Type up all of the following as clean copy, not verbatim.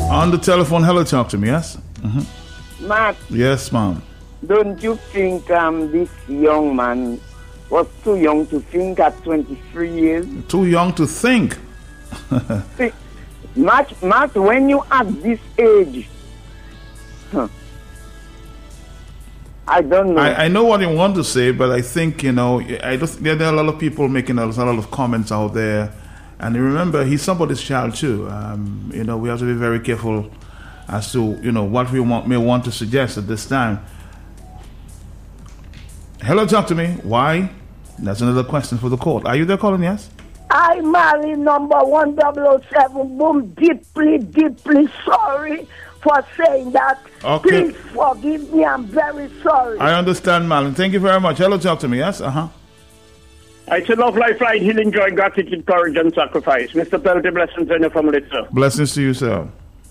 On the telephone, hello, talk to me, yes? Matt, Yes, ma'am. don't you think this young man was too young to think at 23 years? Too young to think. See, Matt, when you at this age, I don't know. I know what you want to say, but I think, there are a lot of people making a lot of comments out there. And remember, he's somebody's child too. We have to be very careful as to, what we may want to suggest at this time. Hello, talk to me. Why? That's another question for the court. Are you there calling, yes? I marry number 1007. Boom, deeply sorry for saying that. Okay. Please forgive me. I'm very sorry. I understand, Marlon. Thank you very much. Hello, talk to me, yes? I say love, lifeline, healing, joy, gratitude, courage, and sacrifice. Mr. Pelty, blessings on your family, sir. Blessings to you, sir.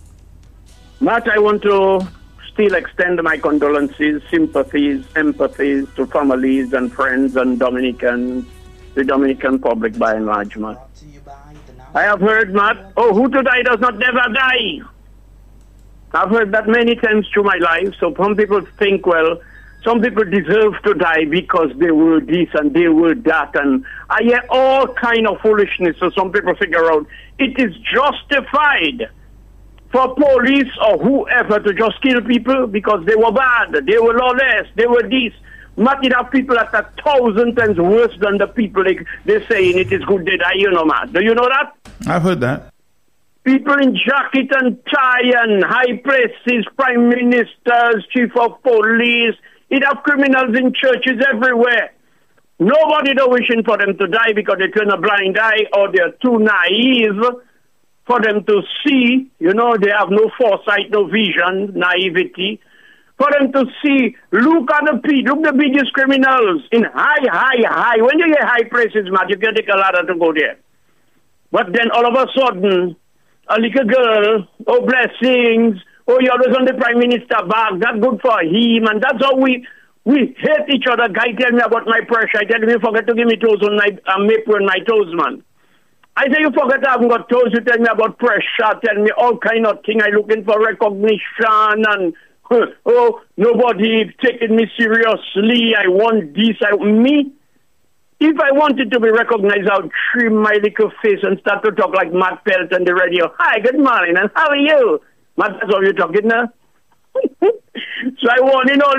Matt, I want to still extend my condolences, sympathies, empathies to families and friends and Dominicans, the Dominican public by and large, Matt. I have heard, Matt, who to die does not never die. I've heard that many times through my life, so some people think, well, some people deserve to die because they were this and they were that, and I hear all kind of foolishness. So some people figure out it is justified for police or whoever to just kill people because they were bad, they were lawless, they were this. Matt, it have people that are 1,000 times worse than the people they're saying it is good they die. Matt. Do you know that? I've heard that. People in jacket and tie and high places, prime ministers, chief of police. It have criminals in churches everywhere. Nobody don't wishing for them to die because they turn a blind eye or they're too naive for them to see. They have no foresight, no vision, naivety. For them to see, look at the biggest criminals in high. When you get high places, Matt, you can take a ladder to go there. But then all of a sudden, a little girl, blessings, you're always on the Prime Minister back, that's good for him, and that's how we hate each other. Guy tell me about my pressure, I tell him you forget to give me toes on my maple and my toes, man. I say you forget I haven't got toes, you tell me about pressure, tell me all kind of thing, I looking for recognition, and nobody taking me seriously, I want this, me. If I wanted to be recognized, I would trim my little face and start to talk like Matt Pelt on the radio. Hi, good morning, and how are you? Matt, that's how you're talking now. So I want in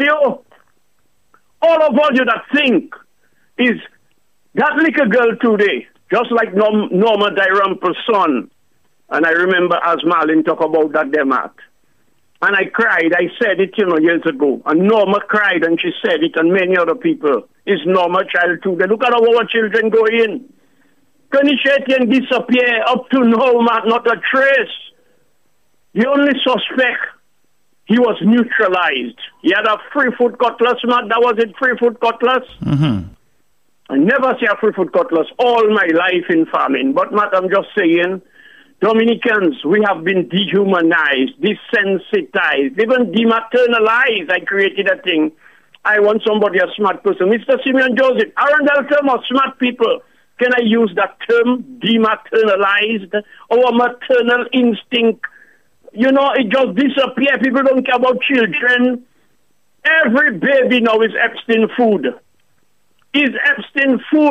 all of you that think is that little girl today, just like Norma Dirample's son. And I remember as Marlon talk about that there, Matt. And I cried. I said it, years ago. And Norma cried and she said it, and many other people. Is Norma child too? They look at how our children go in. Kenny disappear up to now, Matt, not a trace. The only suspect, he was neutralized. He had a 3-foot cutlass, Matt. That was it, 3-foot cutlass. Mm-hmm. I never see a 3-foot cutlass all my life in farming. But, Matt, I'm just saying, Dominicans, we have been dehumanized, desensitized, even dematernalized. I created a thing. I want somebody, a smart person. Mr. Simeon Joseph, Arundel term of smart people. Can I use that term, dematernalized? Our maternal instinct, it just disappears. People don't care about children. Every baby now is Epstein food. Is Epstein food.